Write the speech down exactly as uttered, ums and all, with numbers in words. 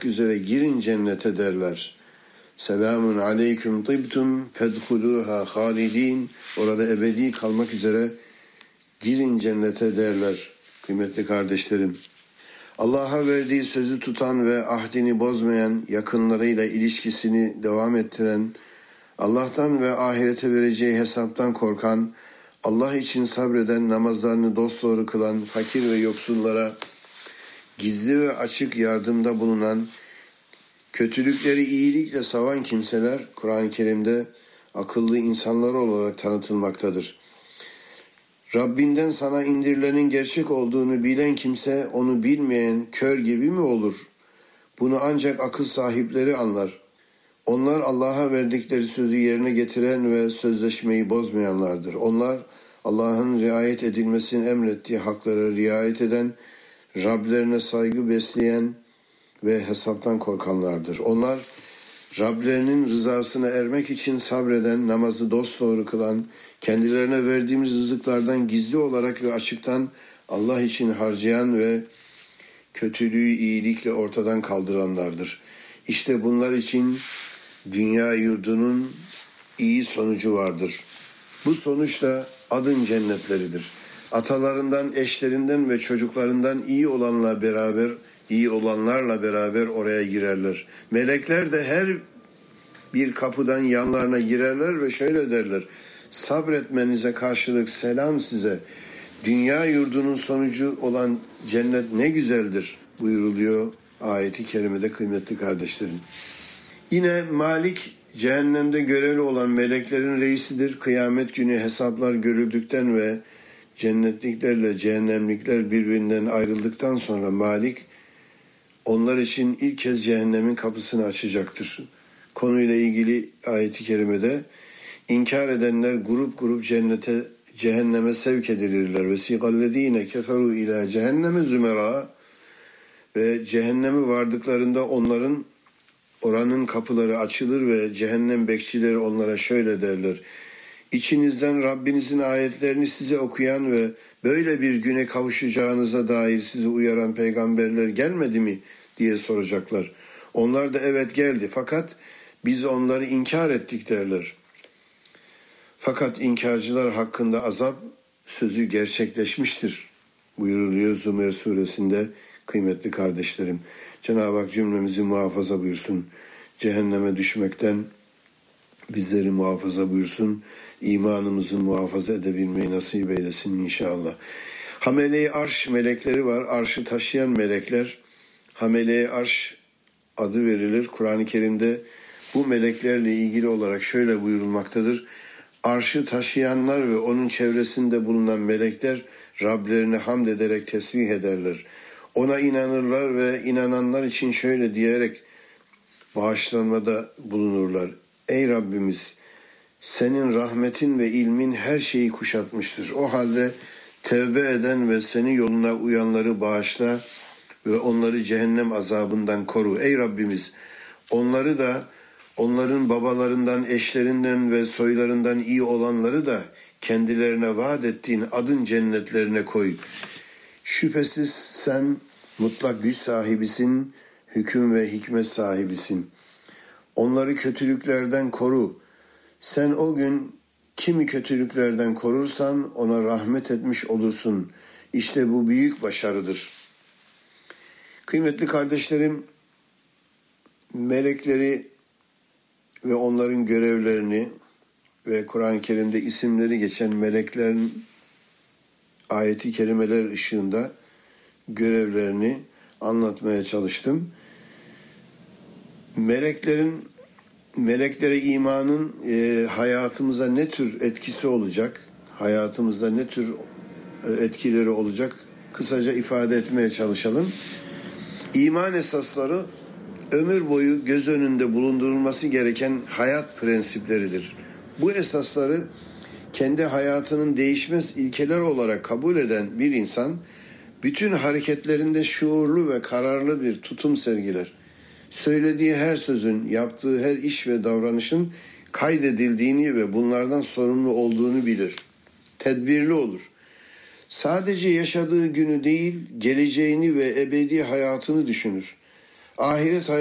üzere girin cennete derler. Selamun aleyküm tibtum fedhuluha halidin. Orada ebedi kalmak üzere girin cennete derler. Kıymetli kardeşlerim, Allah'a verdiği sözü tutan ve ahdini bozmayan, yakınlarıyla ilişkisini devam ettiren, Allah'tan ve ahirete vereceği hesaptan korkan, Allah için sabreden, namazlarını dosdoğru kılan, fakir ve yoksullara gizli ve açık yardımda bulunan, kötülükleri iyilikle savan kimseler Kur'an-ı Kerim'de akıllı insanlar olarak tanıtılmaktadır. Rabbinden sana indirilenin gerçek olduğunu bilen kimse onu bilmeyen kör gibi mi olur? Bunu ancak akıl sahipleri anlar. Onlar Allah'a verdikleri sözü yerine getiren ve sözleşmeyi bozmayanlardır. Onlar Allah'ın riayet edilmesini emrettiği haklara riayet eden, Rablerine saygı besleyen ve hesaptan korkanlardır. Onlar Rablerinin rızasına ermek için sabreden, namazı dosdoğru kılan, kendilerine verdiğimiz rızıklardan gizli olarak ve açıktan Allah için harcayan ve kötülüğü iyilikle ortadan kaldıranlardır. İşte bunlar için dünya yurdunun iyi sonucu vardır. Bu sonuç da adın cennetleridir. Atalarından, eşlerinden ve çocuklarından iyi olanla beraber, iyi olanlarla beraber oraya girerler. Melekler de her bir kapıdan yanlarına girerler ve şöyle derler: sabretmenize karşılık selam size. Dünya yurdunun sonucu olan cennet ne güzeldir buyuruluyor ayeti kerimede kıymetli kardeşlerim. Yine Malik cehennemde görevli olan meleklerin reisidir. Kıyamet günü hesaplar görüldükten ve cennetliklerle cehennemlikler birbirinden ayrıldıktan sonra Malik onlar için ilk kez cehennemin kapısını açacaktır. Konuyla ilgili ayet-i kerimede inkar edenler grup grup cennete, cehenneme sevk edilirler. Vesikallezine keferu ila cehenneme zümera, ve cehenneme vardıklarında onların oranın kapıları açılır ve cehennem bekçileri onlara şöyle derler: İçinizden Rabbinizin ayetlerini size okuyan ve böyle bir güne kavuşacağınıza dair sizi uyaran peygamberler gelmedi mi diye soracaklar. Onlar da evet geldi fakat biz onları inkar ettik derler. Fakat inkarcılar hakkında azap sözü gerçekleşmiştir buyuruluyor Zümer suresinde kıymetli kardeşlerim. Cenab-ı Hak cümlemizi muhafaza buyursun. Cehenneme düşmekten bizleri muhafaza buyursun. İmanımızı muhafaza edebilmeyi nasip eylesin inşallah. Hamele-i Arş melekleri var. Arşı taşıyan melekler. Hamele-i Arş adı verilir. Kur'an-ı Kerim'de bu meleklerle ilgili olarak şöyle buyurulmaktadır: Arşı taşıyanlar ve onun çevresinde bulunan melekler Rablerini hamd ederek tesbih ederler. Ona inanırlar ve inananlar için şöyle diyerek bağışlanmada bulunurlar: Ey Rabbimiz, senin rahmetin ve ilmin her şeyi kuşatmıştır. O halde tevbe eden ve senin yoluna uyanları bağışla ve onları cehennem azabından koru. Ey Rabbimiz, onları da, onların babalarından, eşlerinden ve soylarından iyi olanları da kendilerine vaat ettiğin adın cennetlerine koy. Şüphesiz sen mutlak güç sahibisin, hüküm ve hikmet sahibisin. Onları kötülüklerden koru. Sen o gün kimi kötülüklerden korursan ona rahmet etmiş olursun. İşte bu büyük başarıdır. Kıymetli kardeşlerim, melekleri ve onların görevlerini ve Kur'an-ı Kerim'de isimleri geçen meleklerin ayeti kerimeler ışığında görevlerini anlatmaya çalıştım. Meleklerin meleklere imanın e, hayatımıza ne tür etkisi olacak? Hayatımızda ne tür e, etkileri olacak? Kısaca ifade etmeye çalışalım. İman esasları ömür boyu göz önünde bulundurulması gereken hayat prensipleridir. Bu esasları kendi hayatının değişmez ilkeler olarak kabul eden bir insan bütün hareketlerinde şuurlu ve kararlı bir tutum sergiler. Söylediği her sözün, yaptığı her iş ve davranışın kaydedildiğini ve bunlardan sorumlu olduğunu bilir. Tedbirli olur. Sadece yaşadığı günü değil, geleceğini ve ebedi hayatını düşünür. Ahiret